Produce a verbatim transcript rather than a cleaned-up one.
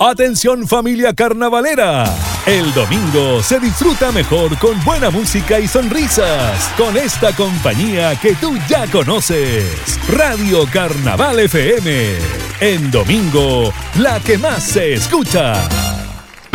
Atención familia carnavalera. El domingo se disfruta mejor con buena música y sonrisas. Con esta compañía que tú ya conoces. Radio Carnaval F M. En domingo, la que más se escucha.